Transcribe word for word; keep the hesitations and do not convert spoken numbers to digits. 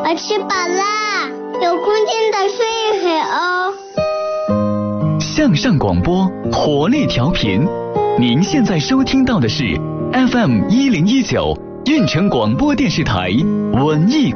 我吃饱啦，有空间的睡一会哦。 向上广播，活力调频。您现在收听到的是 F M 一零一九运城广播电视台文艺